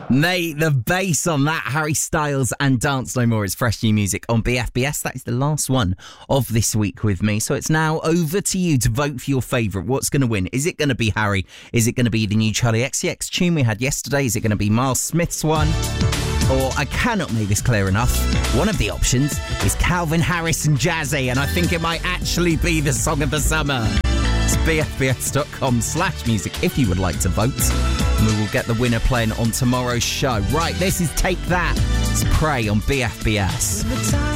Mate, the bass on that, Harry Styles and Dance No More is fresh new music on BFBS. That is the last one of this week with me. So it's now over to you to vote for your favourite. What's going to win? Is it going to be Harry? Is it going to be the new Charlie XCX tune we had yesterday? Is it going to be Miles Smith's one? Or, I cannot make this clear enough, one of the options is Calvin Harris and Jazzy, and I think it might actually be the song of the summer. It's bfbs.com/music if you would like to vote. And we will get the winner playing on tomorrow's show. Right, this is Take That. It's Prey on BFBS.